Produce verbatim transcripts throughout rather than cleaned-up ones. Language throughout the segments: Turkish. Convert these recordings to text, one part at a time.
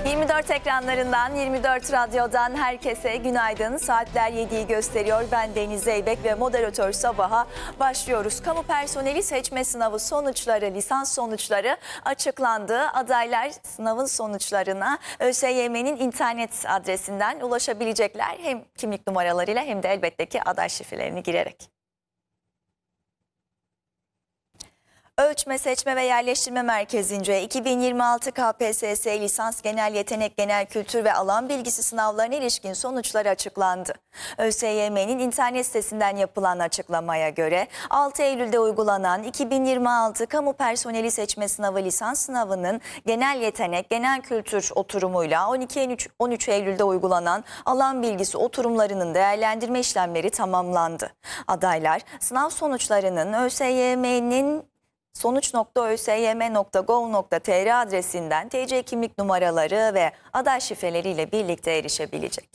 yirmi dört ekranlarından, yirmi dört Radyo'dan herkese günaydın. Saatler yediyi gösteriyor. Ben Deniz Zeybek ve moderatör Sabah'a başlıyoruz. Kamu personeli seçme sınavı sonuçları, lisans sonuçları açıklandı. Adaylar sınavın sonuçlarına ÖSYM'nin internet adresinden ulaşabilecekler. Hem kimlik numaralarıyla hem de elbette ki aday şifrelerini girerek. Ölçme, Seçme ve Yerleştirme Merkezi'nce iki bin yirmi altı K P S S lisans genel yetenek, genel kültür ve alan bilgisi sınavlarına ilişkin sonuçları açıklandı. ÖSYM'nin internet sitesinden yapılan açıklamaya göre altı Eylül'de uygulanan iki bin yirmi altı Kamu Personeli Seçme Sınavı lisans sınavının genel yetenek, genel kültür oturumuyla on iki Eylül'de uygulanan alan bilgisi oturumlarının değerlendirme işlemleri tamamlandı. Adaylar sınav sonuçlarının ÖSYM'nin sonuç nokta ö s y m nokta gov nokta t r adresinden T C kimlik numaraları ve aday şifreleriyle birlikte erişebilecek.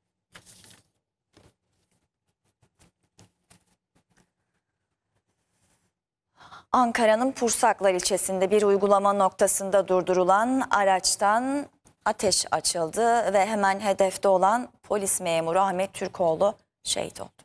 Ankara'nın Pursaklar ilçesinde bir uygulama noktasında durdurulan araçtan ateş açıldı ve hemen hedefte olan polis memuru Ahmet Türkoğlu şehit oldu.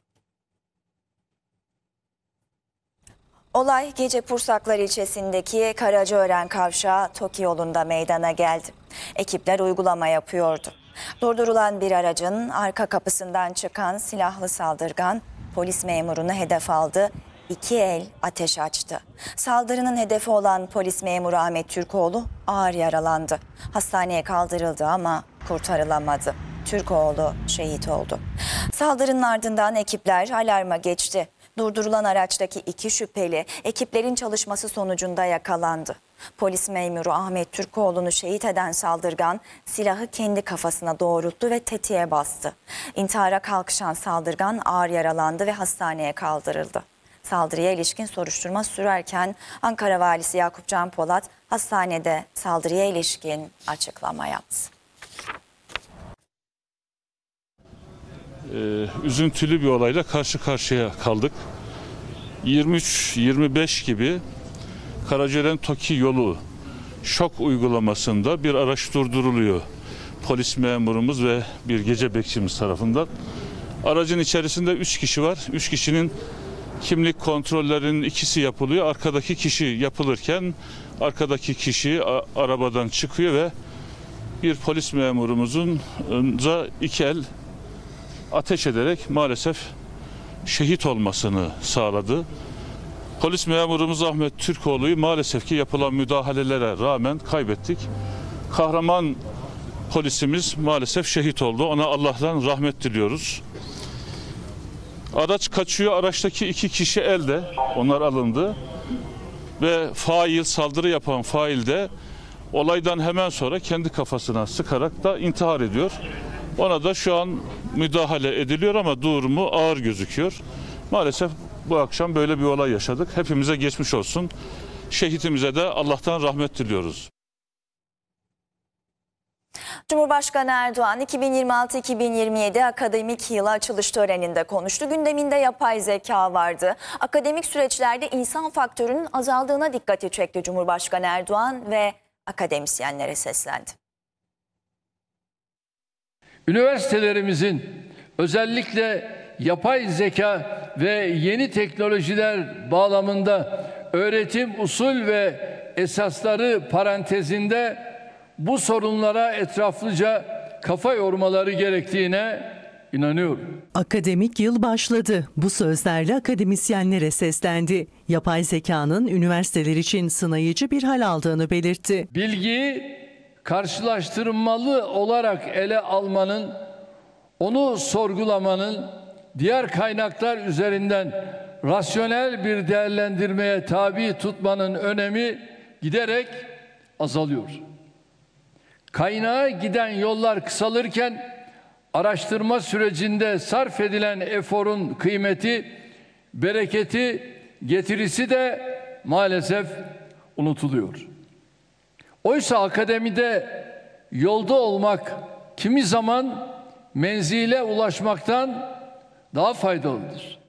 Olay gece Pursaklar ilçesindeki Karacaören Kavşağı Toki yolunda meydana geldi. Ekipler uygulama yapıyordu. Durdurulan bir aracın arka kapısından çıkan silahlı saldırgan polis memurunu hedef aldı. İki el ateş açtı. Saldırının hedefi olan polis memuru Ahmet Türkoğlu ağır yaralandı. Hastaneye kaldırıldı ama kurtarılamadı. Türkoğlu şehit oldu. Saldırının ardından ekipler alarma geçti. Durdurulan araçtaki iki şüpheli ekiplerin çalışması sonucunda yakalandı. Polis memuru Ahmet Türkoğlu'nu şehit eden saldırgan silahı kendi kafasına doğrulttu ve tetiğe bastı. İntihara kalkışan saldırgan ağır yaralandı ve hastaneye kaldırıldı. Saldırıya ilişkin soruşturma sürerken Ankara Valisi Yakup Can Polat hastanede saldırıya ilişkin açıklama yaptı. Ee, üzüntülü bir olayla karşı karşıya kaldık. yirmi üç yirmi beş gibi Karacaören Toki yolu şok uygulamasında bir araç durduruluyor. Polis memurumuz ve bir gece bekçimiz tarafından. Aracın içerisinde üç kişi var. üç kişinin kimlik kontrollerinin ikisi yapılıyor. Arkadaki kişi yapılırken arkadaki kişi arabadan çıkıyor ve bir polis memurumuzun da iki el ateş ederek maalesef şehit olmasını sağladı. Polis memurumuz Ahmet Türkoğlu'yu maalesef ki yapılan müdahalelere rağmen kaybettik. Kahraman polisimiz maalesef şehit oldu. Ona Allah'tan rahmet diliyoruz. Araç kaçıyor. Araçtaki iki kişi elde. Onlar alındı. Ve fail, saldırı yapan fail de olaydan hemen sonra kendi kafasına sıkarak da intihar ediyor. Ona da şu an müdahale ediliyor ama durumu ağır gözüküyor. Maalesef bu akşam böyle bir olay yaşadık. Hepimize geçmiş olsun. Şehitimize de Allah'tan rahmet diliyoruz. Cumhurbaşkanı Erdoğan iki bin yirmi altı iki bin yirmi yedi akademik yılı açılış töreninde konuştu. Gündeminde yapay zeka vardı. Akademik süreçlerde insan faktörünün azaldığına dikkati çekti Cumhurbaşkanı Erdoğan ve akademisyenlere seslendi. Üniversitelerimizin özellikle yapay zeka ve yeni teknolojiler bağlamında öğretim usul ve esasları parantezinde bu sorunlara etraflıca kafa yormaları gerektiğine inanıyorum. Akademik yıl başladı. Bu sözlerle akademisyenlere seslendi. Yapay zekanın üniversiteler için sınayıcı bir hal aldığını belirtti. Bilgiyi karşılaştırmalı olarak ele almanın, onu sorgulamanın, diğer kaynaklar üzerinden rasyonel bir değerlendirmeye tabi tutmanın önemi giderek azalıyor. Kaynağa giden yollar kısalırken araştırma sürecinde sarf edilen eforun kıymeti, bereketi, getirisi de maalesef unutuluyor. Oysa akademide yolda olmak kimi zaman menzile ulaşmaktan daha faydalıdır.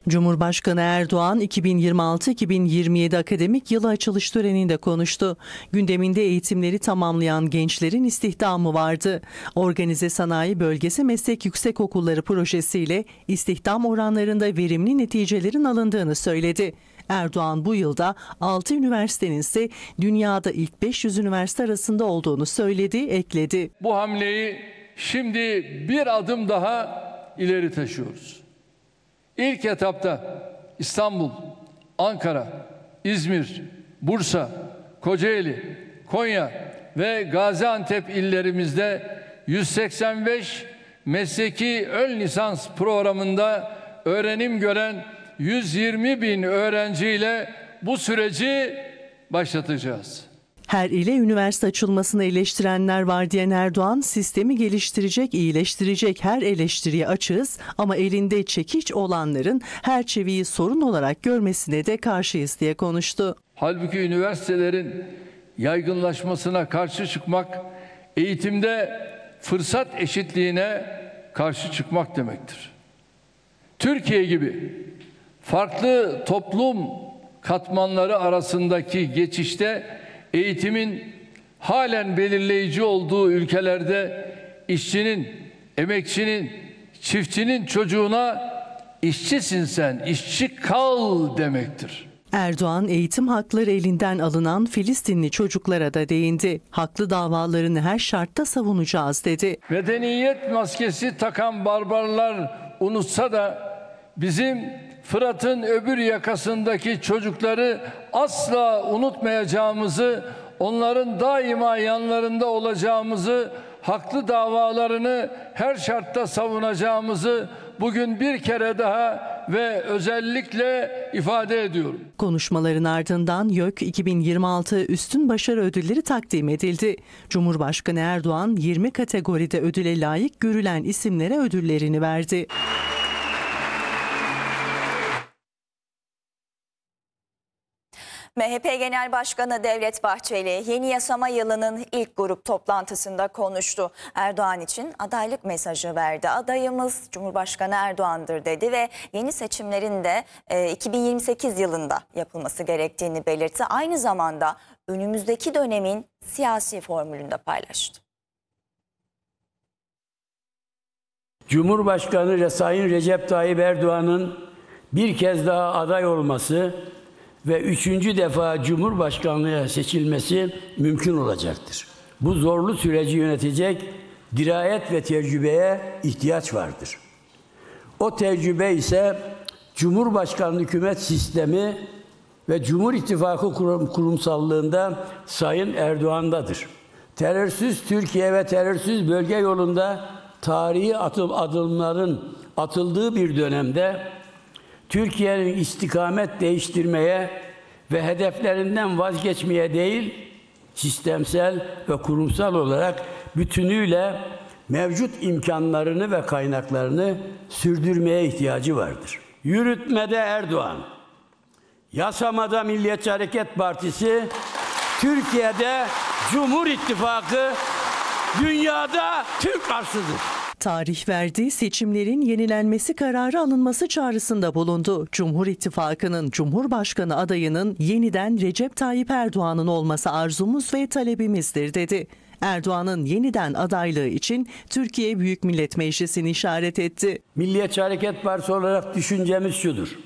Cumhurbaşkanı Erdoğan iki bin yirmi altı iki bin yirmi yedi akademik yılı açılış töreninde konuştu. Gündeminde eğitimleri tamamlayan gençlerin istihdamı vardı. Organize Sanayi Bölgesi Meslek Yüksekokulları projesiyle istihdam oranlarında verimli neticelerin alındığını söyledi. Erdoğan bu yılda altı üniversitenin ise dünyada ilk beş yüz üniversite arasında olduğunu söyledi, ekledi. Bu hamleyi şimdi bir adım daha ileri taşıyoruz. İlk etapta İstanbul, Ankara, İzmir, Bursa, Kocaeli, Konya ve Gaziantep illerimizde yüz seksen beş mesleki ön lisans programında öğrenim gören yüz yirmi bin öğrenciyle bu süreci başlatacağız. Her ile üniversite açılmasını eleştirenler var diyen Erdoğan, sistemi geliştirecek, iyileştirecek her eleştiriye açığız ama elinde çekiç olanların her çeviyi sorun olarak görmesine de karşıyız diye konuştu. Halbuki üniversitelerin yaygınlaşmasına karşı çıkmak, eğitimde fırsat eşitliğine karşı çıkmak demektir. Türkiye gibi farklı toplum katmanları arasındaki geçişte eğitimin halen belirleyici olduğu ülkelerde işçinin, emekçinin, çiftçinin çocuğuna işçisin sen, işçi kal demektir. Erdoğan eğitim hakları elinden alınan Filistinli çocuklara da değindi. Haklı davalarını her şartta savunacağız dedi. Medeniyet maskesi takan barbarlar unutsa da bizim Fırat'ın öbür yakasındaki çocukları asla unutmayacağımızı, onların daima yanlarında olacağımızı, haklı davalarını her şartta savunacağımızı bugün bir kere daha ve özellikle ifade ediyorum. Konuşmaların ardından YÖK iki bin yirmi altı Üstün Başarı Ödülleri takdim edildi. Cumhurbaşkanı Erdoğan yirmi kategoride ödüle layık görülen isimlere ödüllerini verdi. M H P Genel Başkanı Devlet Bahçeli yeni yasama yılının ilk grup toplantısında konuştu. Erdoğan için adaylık mesajı verdi. Adayımız Cumhurbaşkanı Erdoğan'dır dedi ve yeni seçimlerin de iki bin yirmi sekiz yılında yapılması gerektiğini belirtti. Aynı zamanda önümüzdeki dönemin siyasi formülünü de paylaştı. Cumhurbaşkanı Sayın Recep Tayyip Erdoğan'ın bir kez daha aday olması ve üçüncü defa Cumhurbaşkanlığına seçilmesi mümkün olacaktır. Bu zorlu süreci yönetecek dirayet ve tecrübeye ihtiyaç vardır. O tecrübe ise Cumhurbaşkanlığı hükümet sistemi ve Cumhur İttifakı kurum, kurumsallığında Sayın Erdoğan'dadır. Terörsüz Türkiye ve terörsüz bölge yolunda tarihi atım, adımların atıldığı bir dönemde Türkiye'nin istikamet değiştirmeye ve hedeflerinden vazgeçmeye değil, sistemsel ve kurumsal olarak bütünüyle mevcut imkanlarını ve kaynaklarını sürdürmeye ihtiyacı vardır. Yürütmede Erdoğan, yasamada Milliyetçi Hareket Partisi, Türkiye'de Cumhur İttifakı, dünyada Türk arsıdır. Tarih verdiği seçimlerin yenilenmesi kararı alınması çağrısında bulundu. Cumhur İttifakı'nın Cumhurbaşkanı adayının yeniden Recep Tayyip Erdoğan'ın olması arzumuz ve talebimizdir dedi. Erdoğan'ın yeniden adaylığı için Türkiye Büyük Millet Meclisi'ni işaret etti. Milliyetçi Hareket Partisi olarak düşüncemiz şudur.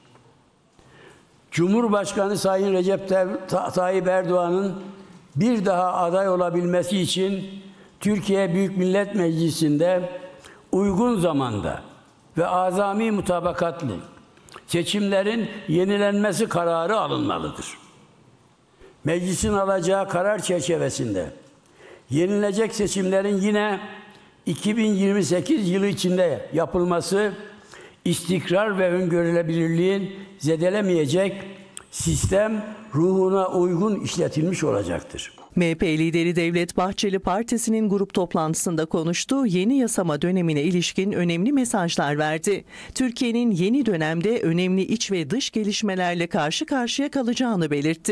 Cumhurbaşkanı Sayın Recep Tayyip Erdoğan'ın bir daha aday olabilmesi için Türkiye Büyük Millet Meclisi'nde uygun zamanda ve azami mutabakatlı seçimlerin yenilenmesi kararı alınmalıdır. Meclisin alacağı karar çerçevesinde yenilecek seçimlerin yine iki bin yirmi sekiz yılı içinde yapılması istikrar ve öngörülebilirliğin zedelemeyecek sistem ruhuna uygun işletilmiş olacaktır. M H P lideri Devlet Bahçeli partisinin grup toplantısında konuştu. Yeni yasama dönemine ilişkin önemli mesajlar verdi. Türkiye'nin yeni dönemde önemli iç ve dış gelişmelerle karşı karşıya kalacağını belirtti.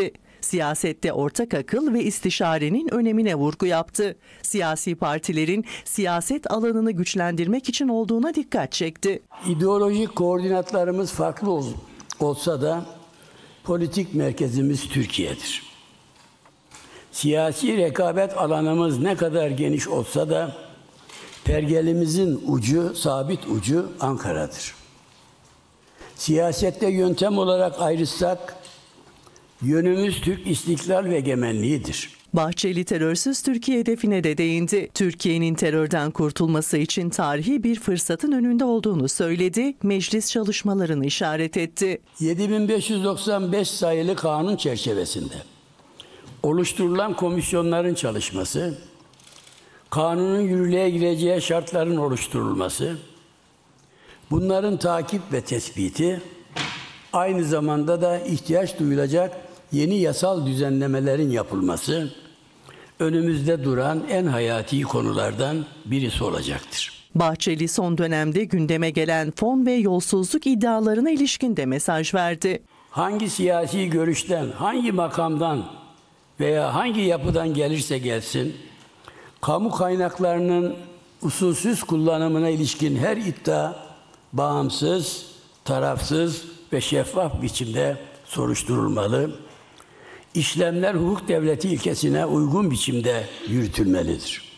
Siyasette ortak akıl ve istişarenin önemine vurgu yaptı. Siyasi partilerin siyaset alanını güçlendirmek için olduğuna dikkat çekti. İdeolojik koordinatlarımız farklı ol, olsa da politik merkezimiz Türkiye'dir. Siyasi rekabet alanımız ne kadar geniş olsa da pergelimizin ucu, sabit ucu Ankara'dır. Siyasette yöntem olarak ayrışsak yönümüz Türk istiklal ve egemenliğidir. Bahçeli terörsüz Türkiye hedefine de değindi. Türkiye'nin terörden kurtulması için tarihi bir fırsatın önünde olduğunu söyledi, meclis çalışmalarını işaret etti. yedi bin beş yüz doksan beş sayılı kanun çerçevesinde oluşturulan komisyonların çalışması, kanunun yürürlüğe gireceği şartların oluşturulması, bunların takip ve tespiti, aynı zamanda da ihtiyaç duyulacak yeni yasal düzenlemelerin yapılması, önümüzde duran en hayati konulardan birisi olacaktır. Bahçeli son dönemde gündeme gelen fon ve yolsuzluk iddialarına ilişkin de mesaj verdi. Hangi siyasi görüşten, hangi makamdan veya hangi yapıdan gelirse gelsin, kamu kaynaklarının usulsüz kullanımına ilişkin her iddia bağımsız, tarafsız ve şeffaf biçimde soruşturulmalı. İşlemler hukuk devleti ilkesine uygun biçimde yürütülmelidir.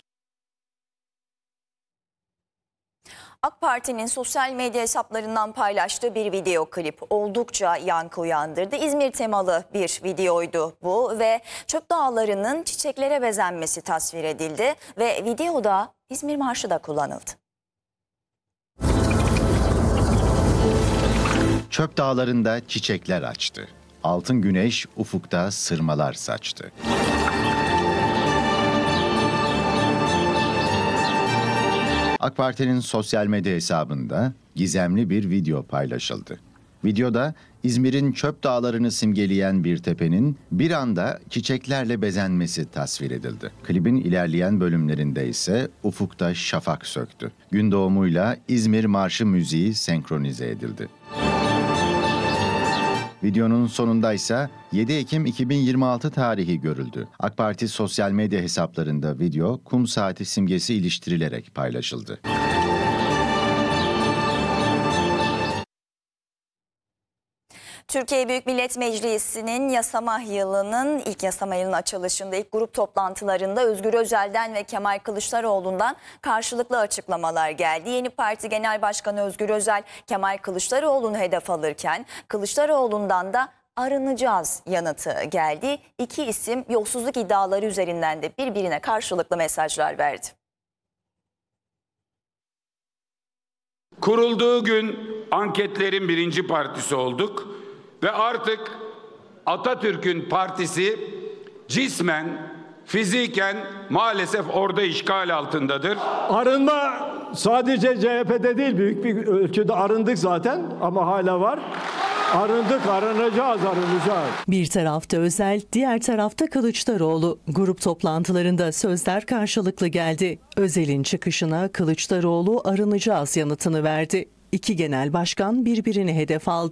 AK Parti'nin sosyal medya hesaplarından paylaştığı bir video klip oldukça yankı uyandırdı. İzmir temalı bir videoydu bu ve çöp dağlarının çiçeklere bezenmesi tasvir edildi ve videoda İzmir Marşı da kullanıldı. Çöp dağlarında çiçekler açtı. Altın güneş ufukta sırmalar saçtı. AK Parti'nin sosyal medya hesabında gizemli bir video paylaşıldı. Videoda İzmir'in çöp dağlarını simgeleyen bir tepenin bir anda çiçeklerle bezenmesi tasvir edildi. Klibin ilerleyen bölümlerinde ise ufukta şafak söktü. Gün doğumuyla İzmir Marşı müziği senkronize edildi. Videonun sonunda ise yedi Ekim iki bin yirmi altı tarihi görüldü. AK Parti sosyal medya hesaplarında video kum saati simgesi iliştirilerek paylaşıldı. Türkiye Büyük Millet Meclisi'nin yasama yılının ilk yasama yılının açılışında ilk grup toplantılarında Özgür Özel'den ve Kemal Kılıçdaroğlu'ndan karşılıklı açıklamalar geldi. Yeni Parti Genel Başkanı Özgür Özel Kemal Kılıçdaroğlu'nu hedef alırken Kılıçdaroğlu'ndan da arınacağız yanıtı geldi. İki isim yolsuzluk iddiaları üzerinden de birbirine karşılıklı mesajlar verdi. Kurulduğu gün anketlerin birinci partisi olduk ve artık Atatürk'ün partisi cismen, fiziken maalesef orada işgal altındadır. Arınma sadece C H P'de değil, büyük bir ölçüde arındık zaten ama hala var. Arındık, arınacağız, arınacağız. Bir tarafta Özel, diğer tarafta Kılıçdaroğlu. Grup toplantılarında sözler karşılıklı geldi. Özel'in çıkışına Kılıçdaroğlu arınacağız yanıtını verdi. İki genel başkan birbirini hedef aldı.